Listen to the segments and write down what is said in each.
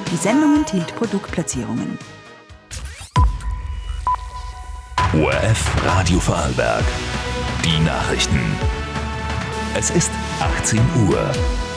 Die Sendung enthielt Produktplatzierungen. ORF Radio Vorarlberg. Die Nachrichten. Es ist 18 Uhr.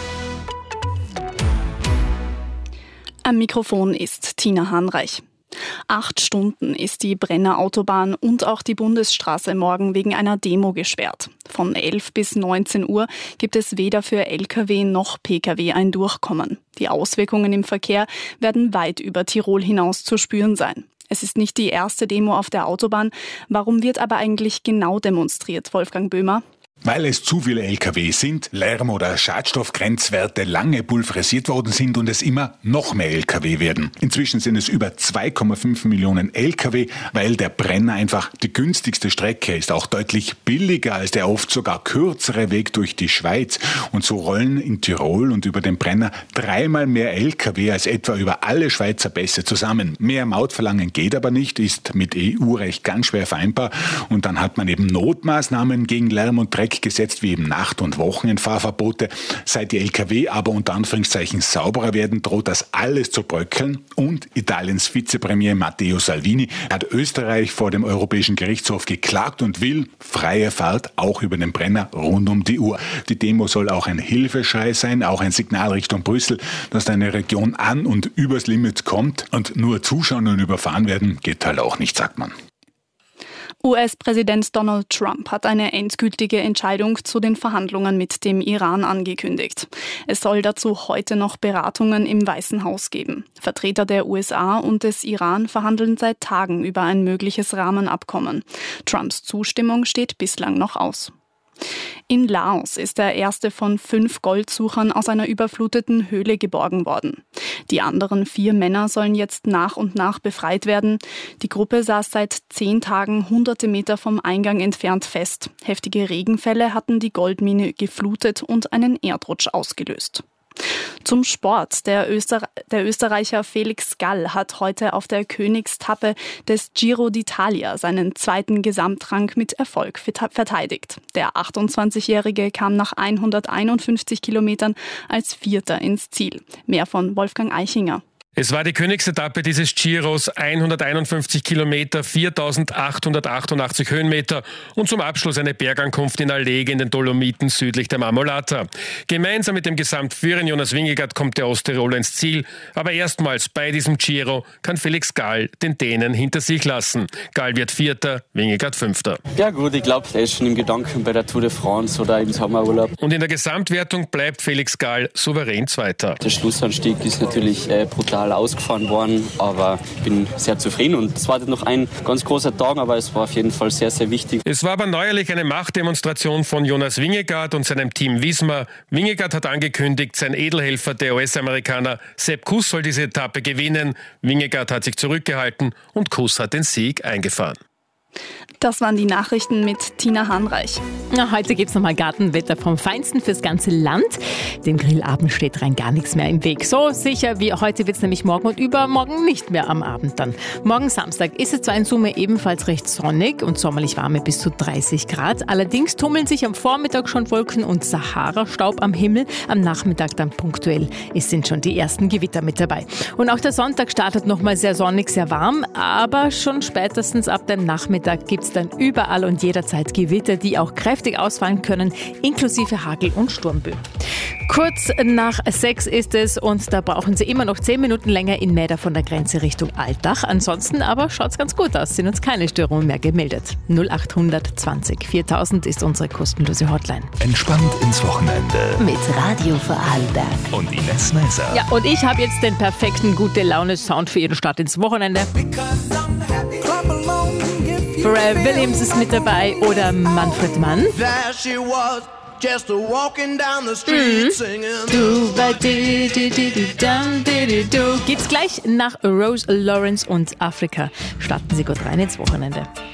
Am Mikrofon ist Tina Hahnreich. 8 Stunden ist die Brenner Autobahn und auch die Bundesstraße morgen wegen einer Demo gesperrt. Von 11 bis 19 Uhr gibt es weder für Lkw noch Pkw ein Durchkommen. Die Auswirkungen im Verkehr werden weit über Tirol hinaus zu spüren sein. Es ist nicht die erste Demo auf der Autobahn. Warum wird aber eigentlich genau demonstriert, Wolfgang Böhmer? Weil es zu viele Lkw sind, Lärm- oder Schadstoffgrenzwerte lange pulverisiert worden sind und es immer noch mehr Lkw werden. Inzwischen sind es über 2,5 Millionen Lkw, weil der Brenner einfach die günstigste Strecke ist, auch deutlich billiger als der oft sogar kürzere Weg durch die Schweiz. Und so rollen in Tirol und über den Brenner 3-mal mehr Lkw als etwa über alle Schweizer Pässe zusammen. Mehr Maut verlangen geht aber nicht, ist mit EU-Recht ganz schwer vereinbar. Und dann hat man eben Notmaßnahmen gegen Lärm und Dreck gesetzt, wie eben Nacht- und Wochenendfahrverbote. Seit die Lkw aber unter Anführungszeichen sauberer werden, droht das alles zu bröckeln. Und Italiens Vizepremier Matteo Salvini hat Österreich vor dem Europäischen Gerichtshof geklagt und will freie Fahrt auch über den Brenner rund um die Uhr. Die Demo soll auch ein Hilfeschrei sein, auch ein Signal Richtung Brüssel, dass eine Region an und übers Limit kommt. Und nur zuschauen und überfahren werden geht halt auch nicht, sagt man. US-Präsident Donald Trump hat eine endgültige Entscheidung zu den Verhandlungen mit dem Iran angekündigt. Es soll dazu heute noch Beratungen im Weißen Haus geben. Vertreter der USA und des Iran verhandeln seit Tagen über ein mögliches Rahmenabkommen. Trumps Zustimmung steht bislang noch aus. In Laos ist der erste von 5 Goldsuchern aus einer überfluteten Höhle geborgen worden. Die anderen 4 Männer sollen jetzt nach und nach befreit werden. Die Gruppe saß seit 10 Tagen hunderte Meter vom Eingang entfernt fest. Heftige Regenfälle hatten die Goldmine geflutet und einen Erdrutsch ausgelöst. Zum Sport. Der Österreicher Felix Gall hat heute auf der Königstappe des Giro d'Italia seinen 2. Gesamtrang mit Erfolg verteidigt. Der 28-Jährige kam nach 151 Kilometern als 4. ins Ziel. Mehr von Wolfgang Eichinger. Es war die Königsetappe dieses Giros, 151 Kilometer, 4.888 Höhenmeter und zum Abschluss eine Bergankunft in Alleghe in den Dolomiten südlich der Marmolata. Gemeinsam mit dem Gesamtführer Jonas Vingegaard kommt der Osttiroler ins Ziel, aber erstmals bei diesem Giro kann Felix Gall den Dänen hinter sich lassen. Gall wird 4., Vingegaard 5. Ja gut, ich glaube, er ist schon im Gedanken bei der Tour de France oder im Sommerurlaub. Und in der Gesamtwertung bleibt Felix Gall souverän 2. Der Schlussanstieg ist natürlich brutal ausgefahren worden, aber ich bin sehr zufrieden und es war noch ein ganz großer Tag, aber es war auf jeden Fall sehr, sehr wichtig. Es war aber neuerlich eine Machtdemonstration von Jonas Vingegaard und seinem Team Visma. Vingegaard hat angekündigt, sein Edelhelfer, der US-Amerikaner Sepp Kuss, soll diese Etappe gewinnen. Vingegaard hat sich zurückgehalten und Kuss hat den Sieg eingefahren. Das waren die Nachrichten mit Tina Hahnreich. Ja, heute gibt es nochmal Gartenwetter vom Feinsten fürs ganze Land. Dem Grillabend steht rein gar nichts mehr im Weg. So sicher wie heute wird es nämlich morgen und übermorgen nicht mehr am Abend dann. Morgen Samstag ist es zwar in Summe ebenfalls recht sonnig und sommerlich warm mit bis zu 30 Grad. Allerdings tummeln sich am Vormittag schon Wolken und Sahara-Staub am Himmel. Am Nachmittag dann punktuell. Es sind schon die ersten Gewitter mit dabei. Und auch der Sonntag startet nochmal sehr sonnig, sehr warm. Aber schon spätestens ab dem Nachmittag gibt es dann überall und jederzeit Gewitter, die auch kräftig ausfallen können, inklusive Hagel- und Sturmböen. Kurz nach 6 ist es und da brauchen Sie immer noch 10 Minuten länger in Mäder von der Grenze Richtung Altach. Ansonsten aber schaut es ganz gut aus, sind uns keine Störungen mehr gemeldet. 0800 20 4000 ist unsere kostenlose Hotline. Entspannt ins Wochenende. Mit Radio Vorarlberg. Und Ines Meiser. Ja, und ich habe jetzt den perfekten Gute-Laune-Sound für Ihren Start ins Wochenende. Pharrell Williams ist mit dabei oder Manfred Mann. Geht's gleich nach Rose Lawrence und Afrika. Starten Sie gut rein ins Wochenende.